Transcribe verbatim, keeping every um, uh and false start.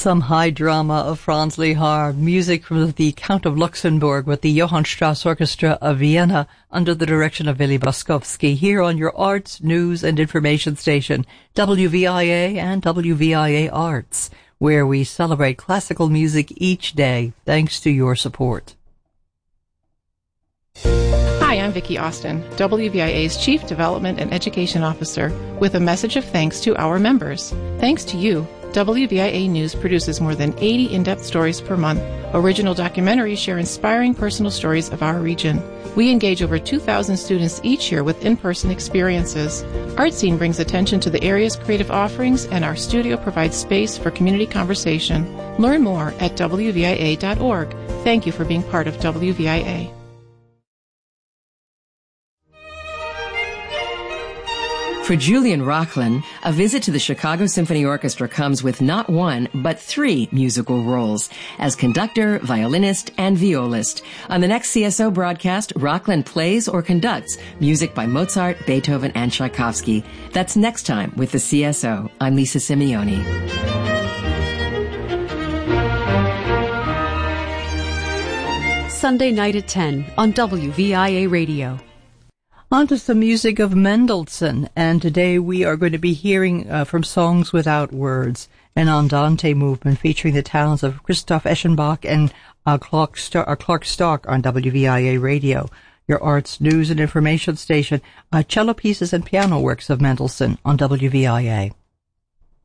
Some high drama of Franz Lehár, music from the Count of Luxembourg with the Johann Strauss Orchestra of Vienna under the direction of Willy Boskowski, here on your arts, news and information station, W V I A and W V I A Arts, where we celebrate classical music each day, thanks to your support. Hi, I'm Vicki Austin, W V I A's Chief Development and Education Officer, with a message of thanks to our members. Thanks to you, W V I A News produces more than eighty in-depth stories per month. Original documentaries share inspiring personal stories of our region. We engage over two thousand students each year with in-person experiences. ArtScene brings attention to the area's creative offerings, and our studio provides space for community conversation. Learn more at W V I A dot org. Thank you for being part of W V I A. For Julian Rocklin, a visit to the Chicago Symphony Orchestra comes with not one, but three musical roles as conductor, violinist, and violist. On the next C S O broadcast, Rocklin plays or conducts music by Mozart, Beethoven, and Tchaikovsky. That's next time with the C S O. I'm Lisa Simeoni. Sunday night at ten on W V I A Radio. On to some music of Mendelssohn, and today we are going to be hearing uh, from Songs Without Words, an Andante movement featuring the talents of Christoph Eschenbach and uh, Clark, Star- uh, Clark Stark on W V I A Radio, your arts, news, and information station, uh, cello pieces and piano works of Mendelssohn on W V I A.